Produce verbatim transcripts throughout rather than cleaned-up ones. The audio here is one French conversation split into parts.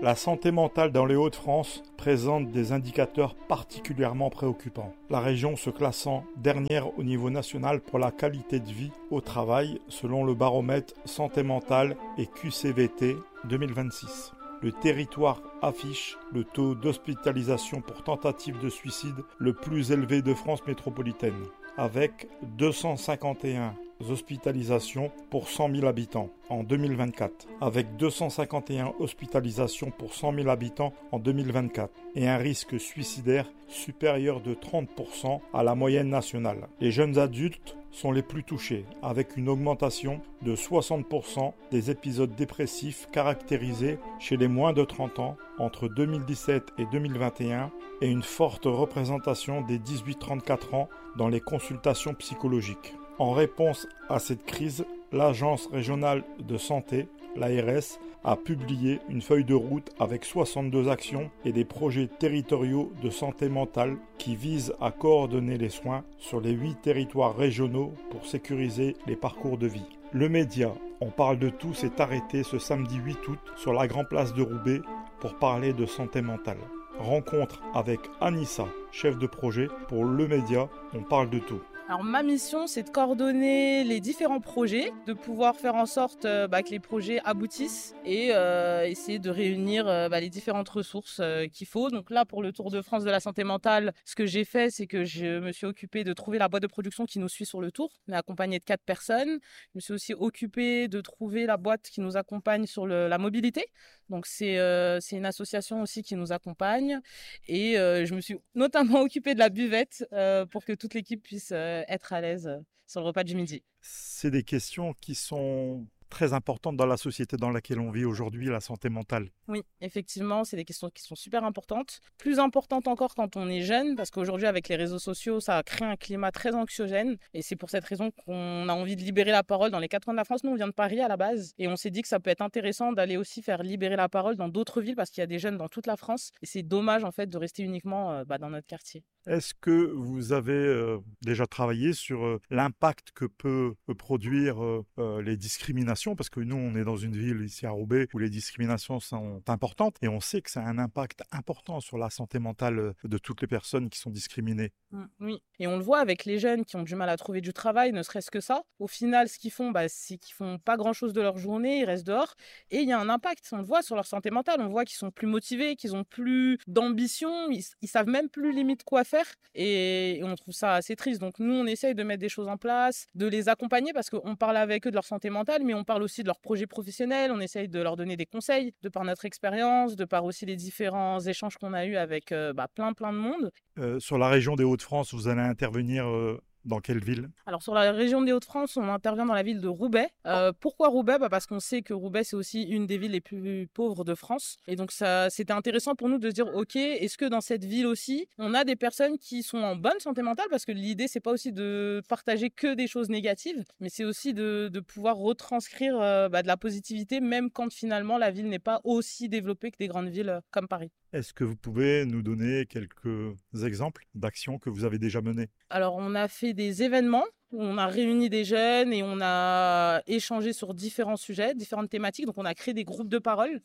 La santé mentale dans les Hauts-de-France présente des indicateurs particulièrement préoccupants. La région se classant dernière au niveau national pour la qualité de vie au travail selon le baromètre santé mentale et Q C V T deux mille vingt-six. Le territoire affiche le taux d'hospitalisation pour tentative de suicide le plus élevé de France métropolitaine, avec deux cent cinquante et un hospitalisations pour cent mille habitants en deux mille vingt-quatre, avec deux cent cinquante et un hospitalisations pour cent mille habitants en deux mille vingt-quatre, et un risque suicidaire supérieur de trente pour cent à la moyenne nationale. Les jeunes adultes sont les plus touchés, avec une augmentation de soixante pour cent des épisodes dépressifs caractérisés chez les moins de trente ans entre deux mille dix-sept et deux mille vingt et un, et une forte représentation des dix-huit trente-quatre ans dans les consultations psychologiques. En réponse à cette crise, l'Agence régionale de santé, l'A R S, a publié une feuille de route avec soixante-deux actions et des projets territoriaux de santé mentale qui visent à coordonner les soins sur les huit territoires régionaux pour sécuriser les parcours de vie. Le média On parle de tout s'est arrêté ce samedi huit août sur la Grand Place de Roubaix pour parler de santé mentale. Rencontre avec Anissa, chef de projet pour le média On parle de tout. Alors ma mission, c'est de coordonner les différents projets, de pouvoir faire en sorte euh, bah, que les projets aboutissent et euh, essayer de réunir euh, bah, les différentes ressources euh, qu'il faut. Donc là, pour le Tour de France de la santé mentale, ce que j'ai fait, c'est que je me suis occupée de trouver la boîte de production qui nous suit sur le Tour. On est accompagné de quatre personnes. Je me suis aussi occupée de trouver la boîte qui nous accompagne sur le, la mobilité. Donc c'est euh, c'est une association aussi qui nous accompagne. Et euh, je me suis notamment occupée de la buvette euh, pour que toute l'équipe puisse euh, être à l'aise sur le repas du midi. C'est des questions qui sont très importantes dans la société dans laquelle on vit aujourd'hui, la santé mentale. Oui, effectivement, c'est des questions qui sont super importantes. Plus importantes encore quand on est jeune, parce qu'aujourd'hui, avec les réseaux sociaux, ça a créé un climat très anxiogène. Et c'est pour cette raison qu'on a envie de libérer la parole dans les quatre coins de la France. Nous, on vient de Paris à la base. Et on s'est dit que ça peut être intéressant d'aller aussi faire libérer la parole dans d'autres villes, parce qu'il y a des jeunes dans toute la France. Et c'est dommage, en fait, de rester uniquement euh, bah, dans notre quartier. Est-ce que vous avez euh, déjà travaillé sur euh, l'impact que peut euh, produire euh, euh, les discriminations? Parce que nous, on est dans une ville ici à Roubaix où les discriminations sont importantes et on sait que ça a un impact important sur la santé mentale de toutes les personnes qui sont discriminées. Mmh, oui, et on le voit avec les jeunes qui ont du mal à trouver du travail, ne serait-ce que ça. Au final, ce qu'ils font, bah, c'est qu'ils font pas grand-chose de leur journée, ils restent dehors et il y a un impact, on le voit sur leur santé mentale, on voit qu'ils sont plus motivés, qu'ils ont plus d'ambition, ils, ils savent même plus limite quoi faire et, et on trouve ça assez triste. Donc nous, on essaye de mettre des choses en place, de les accompagner parce qu'on parle avec eux de leur santé mentale, mais on parle aussi de leurs projets professionnels, on essaye de leur donner des conseils de par notre expérience, de par aussi les différents échanges qu'on a eus avec euh, bah, plein plein de monde. Euh, sur la région des Hauts-de-France, vous allez intervenir euh, dans quelle ville? Alors sur la région des Hauts-de-France, on intervient dans la ville de Roubaix. Euh, pourquoi Roubaix? Bah parce qu'on sait que Roubaix, c'est aussi une des villes les plus pauvres de France. Et donc ça, c'était intéressant pour nous de se dire, ok, est-ce que dans cette ville aussi, on a des personnes qui sont en bonne santé mentale? Parce que l'idée, c'est pas aussi de partager que des choses négatives, mais c'est aussi de, de pouvoir retranscrire euh, bah, de la positivité, même quand finalement la ville n'est pas aussi développée que des grandes villes euh, comme Paris. Est-ce que vous pouvez nous donner quelques exemples d'actions que vous avez déjà menées? Alors, on a fait des événements où on a réuni des jeunes et on a échangé sur différents sujets, différentes thématiques. Donc, on a créé des groupes de parole.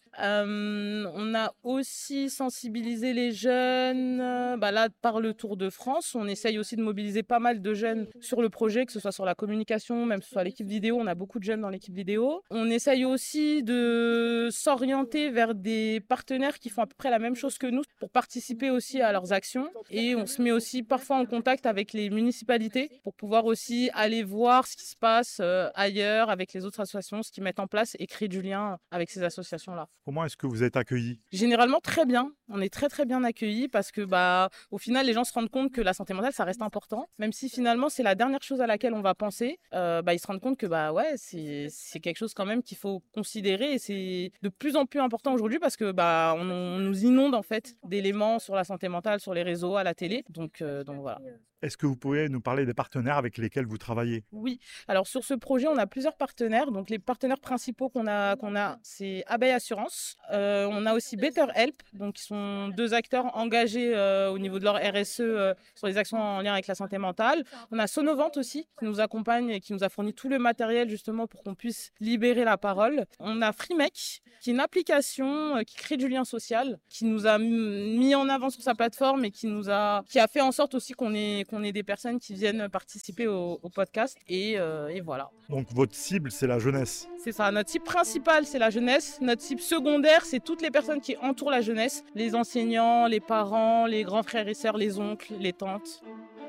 Euh, on a aussi sensibilisé les jeunes. Bah là, par le Tour de France, on essaye aussi de mobiliser pas mal de jeunes sur le projet, que ce soit sur la communication, même que ce soit l'équipe vidéo. On a beaucoup de jeunes dans l'équipe vidéo. On essaye aussi de s'orienter vers des partenaires qui font à peu près la même chose que nous pour participer aussi à leurs actions. Et on se met aussi parfois en contact avec les municipalités pour pouvoir aussi aller voir ce qui se passe euh, ailleurs avec les autres associations, ce qu'ils mettent en place et créer du lien avec ces associations-là. Comment est-ce que vous êtes accueillis? Généralement très bien, on est très très bien accueillis parce que bah au final les gens se rendent compte que la santé mentale ça reste important, même si finalement c'est la dernière chose à laquelle on va penser, euh, bah ils se rendent compte que bah ouais c'est c'est quelque chose quand même qu'il faut considérer et c'est de plus en plus important aujourd'hui parce que bah on, on nous inonde en fait d'éléments sur la santé mentale sur les réseaux, à la télé, donc euh, donc voilà. Est-ce que vous pouvez nous parler des partenaires avec lesquels vous travaillez? Oui, alors sur ce projet, on a plusieurs partenaires. Donc les partenaires principaux qu'on a, qu'on a, c'est Abeille Assurance. Euh, on a aussi BetterHelp, donc qui sont deux acteurs engagés euh, au niveau de leur R S E euh, sur les actions en lien avec la santé mentale. On a Sonovante aussi, qui nous accompagne et qui nous a fourni tout le matériel justement pour qu'on puisse libérer la parole. On a Freemake, qui est une application euh, qui crée du lien social, qui nous a mis en avant sur sa plateforme et qui nous a, qui a fait en sorte aussi qu'on ait qu'on ait des personnes qui viennent participer au, au podcast et, euh, et voilà. Donc votre cible, c'est la jeunesse. C'est ça, notre cible principale, c'est la jeunesse. Notre cible secondaire, c'est toutes les personnes qui entourent la jeunesse. Les enseignants, les parents, les grands frères et sœurs, les oncles, les tantes.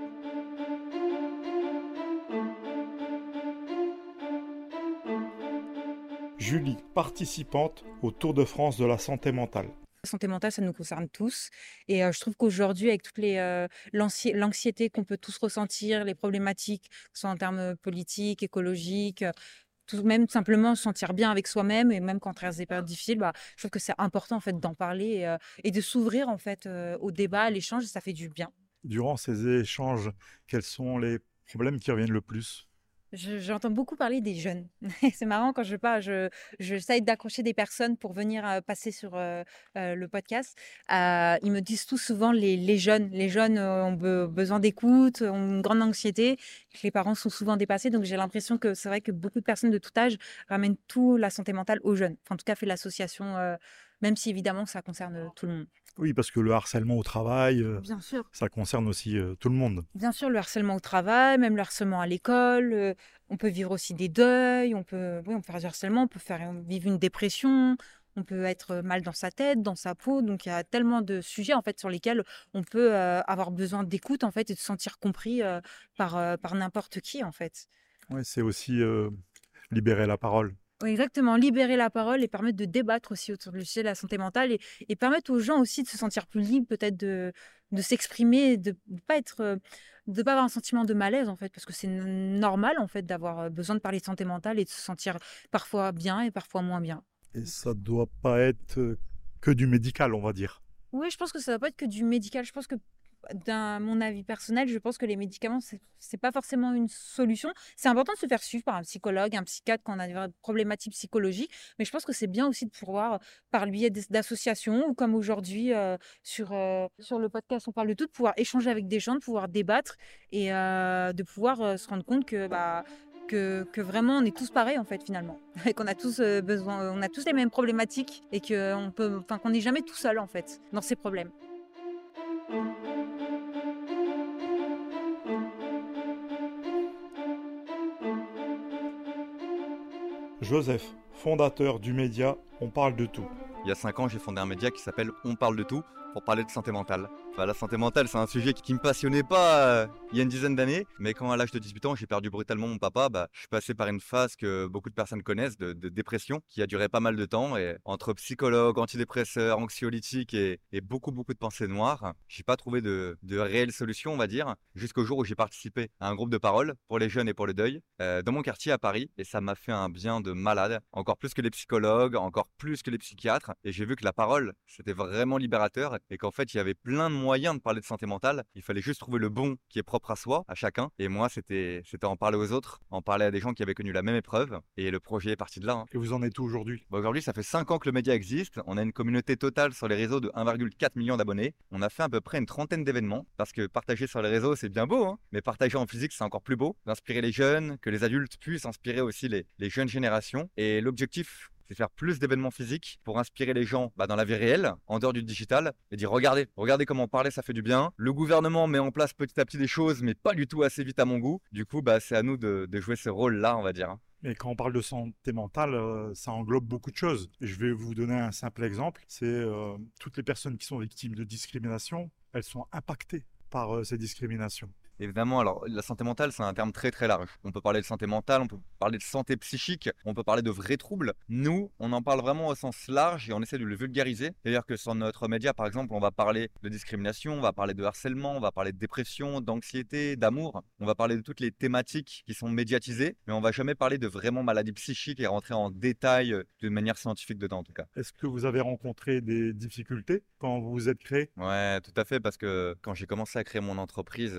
Julie, participante au Tour de France de la santé mentale. La santé mentale, ça nous concerne tous. Et euh, je trouve qu'aujourd'hui, avec toute les, euh, l'anxi- l'anxiété qu'on peut tous ressentir, les problématiques, que ce soit en termes politiques, écologiques, euh, tout, même simplement se sentir bien avec soi-même, et même quand on traverse des périodes difficiles, bah, je trouve que c'est important en fait, d'en parler et, euh, et de s'ouvrir en fait, euh, au débat, à l'échange, ça fait du bien. Durant ces échanges, quels sont les problèmes qui reviennent le plus? Je- J'entends beaucoup parler des jeunes. C'est marrant quand je parle, je, j'essaye d'accrocher des personnes pour venir euh, passer sur euh, euh, le podcast. Euh, ils me disent tout souvent les, les jeunes. Les jeunes euh, ont be- besoin d'écoute, ont une grande anxiété. Les parents sont souvent dépassés. Donc j'ai l'impression que c'est vrai que beaucoup de personnes de tout âge ramènent tout la santé mentale aux jeunes. Enfin, en tout cas, fait l'association, euh, même si évidemment ça concerne tout le monde. Oui, parce que le harcèlement au travail, euh, Bien sûr. ça concerne aussi euh, tout le monde. Bien sûr, le harcèlement au travail, même le harcèlement à l'école. euh, on peut vivre aussi des deuils. On peut, oui, on peut faire du harcèlement. On peut faire vivre une dépression. On peut être mal dans sa tête, dans sa peau. Donc, il y a tellement de sujets en fait sur lesquels on peut euh, avoir besoin d'écoute en fait et de se sentir compris euh, par euh, par n'importe qui en fait. Ouais, c'est aussi euh, libérer la parole. Oui, exactement, libérer la parole et permettre de débattre aussi autour du sujet de la santé mentale et, et permettre aux gens aussi de se sentir plus libres, peut-être de, de s'exprimer, de ne pas être, euh, de pas avoir un sentiment de malaise en fait, parce que c'est n- normal en fait d'avoir euh, besoin de parler de santé mentale et de se sentir parfois bien et parfois moins bien. Et ça doit pas être euh, que du médical, on va dire. Oui, je pense que ça ne va pas être que du médical. Je pense que, d'un mon avis personnel, je pense que les médicaments, c'est c'est pas forcément une solution. C'est important de se faire suivre par un psychologue, un psychiatre quand on a des problématiques psychologiques, mais je pense que c'est bien aussi de pouvoir, par le biais des- d'associations, ou comme aujourd'hui euh, sur, euh, sur le podcast, on parle de tout, de pouvoir échanger avec des gens, de pouvoir débattre et euh, de pouvoir euh, se rendre compte que, bah, que, que vraiment on est tous pareils en fait finalement, et qu'on a tous euh, besoin, on a tous les mêmes problématiques et que on peut, enfin qu'on n'est jamais tout seul en fait dans ces problèmes. Joseph, fondateur du média On parle de tout. Il y a cinq ans, j'ai fondé un média qui s'appelle On parle de tout pour parler de santé mentale. Enfin, la santé mentale, c'est un sujet qui, qui me passionnait pas euh, il y a une dizaine d'années, mais quand à l'âge de dix-huit ans, j'ai perdu brutalement mon papa, bah, je suis passé par une phase que beaucoup de personnes connaissent de, de dépression qui a duré pas mal de temps. Et entre psychologue, antidépresseur, anxiolytique et, et beaucoup, beaucoup de pensées noires, j'ai pas trouvé de, de réelle solution, on va dire, jusqu'au jour où j'ai participé à un groupe de parole pour les jeunes et pour le deuil euh, dans mon quartier à Paris. Et ça m'a fait un bien de malade, encore plus que les psychologues, encore plus que les psychiatres. Et j'ai vu que la parole, c'était vraiment libérateur et qu'en fait, il y avait plein de moyens de parler de santé mentale. Il fallait juste trouver le bon qui est propre à soi, à chacun. Et moi, c'était c'était en parler aux autres, en parler à des gens qui avaient connu la même épreuve. Et le projet est parti de là. hein. Et vous en êtes où aujourd'hui? Bah, aujourd'hui, ça fait cinq ans que le média existe. On a une communauté totale sur les réseaux de un virgule quatre million d'abonnés. On a fait à peu près une trentaine d'événements. Parce que partager sur les réseaux, c'est bien beau, hein, mais partager en physique, c'est encore plus beau. D'inspirer les jeunes, que les adultes puissent inspirer aussi les, les jeunes générations. Et l'objectif, c'est faire plus d'événements physiques pour inspirer les gens bah, dans la vie réelle, en dehors du digital, et dire regardez, regardez comment parler, ça fait du bien. Le gouvernement met en place petit à petit des choses, mais pas du tout assez vite à mon goût. Du coup, bah, c'est à nous de, de jouer ce rôle-là, on va dire. hein. Mais quand on parle de santé mentale, euh, ça englobe beaucoup de choses. Et je vais vous donner un simple exemple. C'est euh, toutes les personnes qui sont victimes de discrimination, elles sont impactées par euh, ces discriminations. Évidemment, alors la santé mentale, c'est un terme très très large. On peut parler de santé mentale, on peut parler de santé psychique, on peut parler de vrais troubles. Nous, on en parle vraiment au sens large et on essaie de le vulgariser. C'est-à-dire que sur notre média, par exemple, on va parler de discrimination, on va parler de harcèlement, on va parler de dépression, d'anxiété, d'amour. On va parler de toutes les thématiques qui sont médiatisées, mais on va jamais parler de vraiment maladies psychiques et rentrer en détail euh, de manière scientifique dedans en tout cas. Est-ce que vous avez rencontré des difficultés quand vous vous êtes créé? Ouais, tout à fait, parce que quand j'ai commencé à créer mon entreprise, euh, il y a maintenant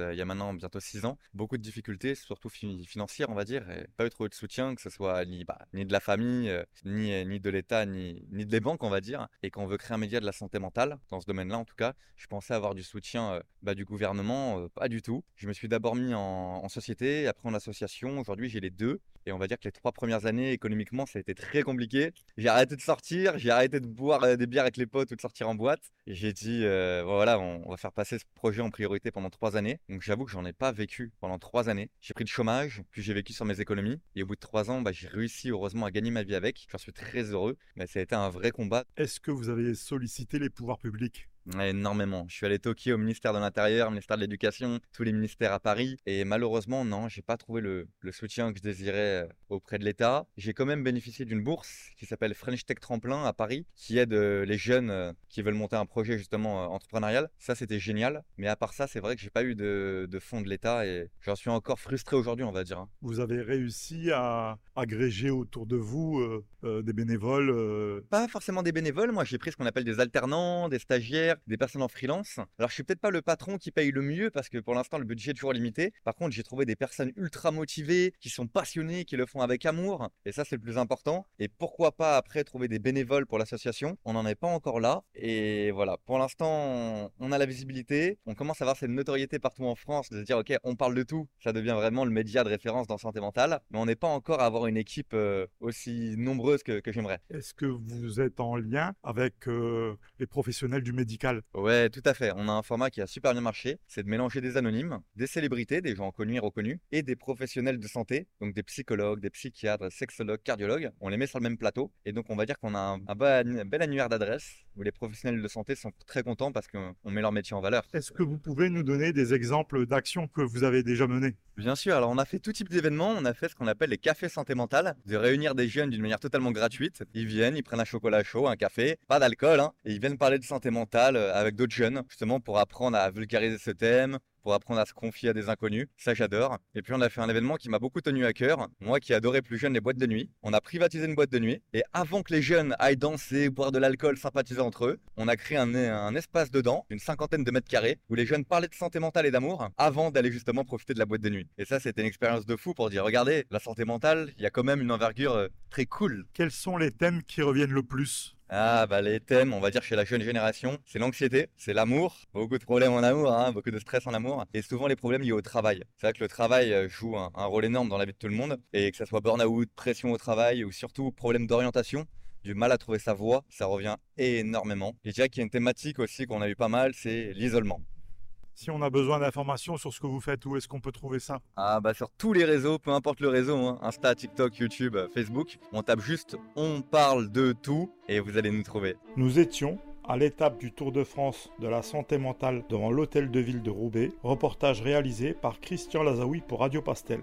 ans, bientôt six ans. Beaucoup de difficultés, surtout fi- financières, on va dire. Et pas eu trop de soutien, que ce soit ni, bah, ni de la famille, euh, ni, euh, ni de l'État, ni, ni des banques, on va dire. Et quand on veut créer un média de la santé mentale, dans ce domaine-là en tout cas, je pensais avoir du soutien euh, bah, du gouvernement, euh, pas du tout. Je me suis d'abord mis en, en société, après en association. Aujourd'hui, j'ai les deux. Et on va dire que les trois premières années, économiquement, ça a été très compliqué. J'ai arrêté de sortir, j'ai arrêté de boire euh, des bières avec les potes ou de sortir en boîte. Et j'ai dit, euh, voilà, on, on va faire passer ce projet en priorité pendant trois années. Donc j'avoue que j'en ai pas vécu pendant trois années. J'ai pris le chômage, puis j'ai vécu sur mes économies. Et au bout de trois ans, bah, j'ai réussi heureusement à gagner ma vie avec. J'en suis très heureux. Mais ça a été un vrai combat. Est-ce que vous avez sollicité les pouvoirs publics? Ouais, énormément. Je suis allé toquer au ministère de l'Intérieur, au ministère de l'Éducation, tous les ministères à Paris. Et malheureusement, non, j'ai pas trouvé le, le soutien que je désirais euh, auprès de l'État. J'ai quand même bénéficié d'une bourse qui s'appelle French Tech Tremplin à Paris, qui aide euh, les jeunes euh, qui veulent monter un projet justement euh, entrepreneurial. Ça, c'était génial. Mais à part ça, c'est vrai que j'ai pas eu de, de fonds de l'État et j'en suis encore frustré aujourd'hui, on va dire, hein. Vous avez réussi à agréger autour de vous euh, euh, des bénévoles euh, Pas forcément des bénévoles, moi j'ai pris ce qu'on appelle des alternants, des stagiaires, des personnes en freelance. Alors je suis peut-être pas le patron qui paye le mieux parce que pour l'instant le budget est toujours limité. Par contre j'ai trouvé des personnes ultra motivées, qui sont passionnées, qui le font avec amour. Et ça c'est le plus important. Et pourquoi pas après trouver des bénévoles pour l'association. On n'en est pas encore là. Et voilà, pour l'instant on a la visibilité. On commence à avoir cette notoriété partout en France de se dire ok on parle de tout. Ça devient vraiment le média de référence dans santé mentale. Mais on n'est pas encore à avoir une équipe euh, aussi nombreuse que, que j'aimerais. Est-ce que vous êtes en lien avec euh, les professionnels du médical? Ouais, tout à fait. On a un format qui a super bien marché. C'est de mélanger des anonymes, des célébrités, des gens connus et reconnus, et des professionnels de santé, donc des psychologues, des psychiatres, sexologues, cardiologues. On les met sur le même plateau. Et donc, on va dire qu'on a un, un bel, un bel annuaire d'adresses où les professionnels de santé sont très contents parce qu'on on met leur métier en valeur. Est-ce que vous pouvez nous donner des exemples d'actions que vous avez déjà menées? Bien sûr, alors on a fait tout type d'événements. On a fait ce qu'on appelle les cafés santé mentale, de réunir des jeunes d'une manière totalement gratuite. Ils viennent, ils prennent un chocolat chaud, un café, pas d'alcool, hein, et ils viennent parler de santé mentale avec d'autres jeunes, justement pour apprendre à vulgariser ce thème, pour apprendre à se confier à des inconnus. Ça, j'adore. Et puis, on a fait un événement qui m'a beaucoup tenu à cœur. Moi qui adorais plus jeune les boîtes de nuit, on a privatisé une boîte de nuit. Et avant que les jeunes aillent danser, boire de l'alcool, sympathiser entre eux, on a créé un, un espace dedans, une cinquantaine de mètres carrés, où les jeunes parlaient de santé mentale et d'amour avant d'aller justement profiter de la boîte de nuit. Et ça, c'était une expérience de fou pour dire, regardez, la santé mentale, il y a quand même une envergure euh, très cool. Quels sont les thèmes qui reviennent le plus? Ah bah les thèmes, on va dire chez la jeune génération, c'est l'anxiété, c'est l'amour, beaucoup de problèmes en amour, hein, beaucoup de stress en amour, et souvent les problèmes liés au travail. C'est vrai que le travail joue un, un rôle énorme dans la vie de tout le monde, et que ça soit burn-out, pression au travail, ou surtout problème d'orientation, du mal à trouver sa voie, ça revient énormément. Et je dirais qu'il y a une thématique aussi qu'on a eu pas mal, c'est l'isolement. Si on a besoin d'informations sur ce que vous faites, où est-ce qu'on peut trouver ça? Ah bah sur tous les réseaux, peu importe le réseau, hein, Insta, TikTok, YouTube, Facebook, on tape juste « On parle de tout » et vous allez nous trouver. Nous étions à l'étape du Tour de France de la santé mentale devant l'hôtel de ville de Roubaix, reportage réalisé par Christian Lazaoui pour Radio Pastel.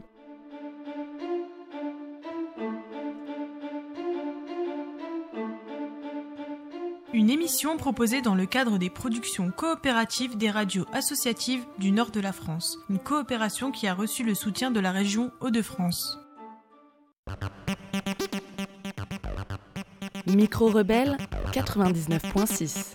Une émission proposée dans le cadre des productions coopératives des radios associatives du nord de la France. Une coopération qui a reçu le soutien de la région Hauts-de-France. Micro Rebelle quatre-vingt-dix-neuf point six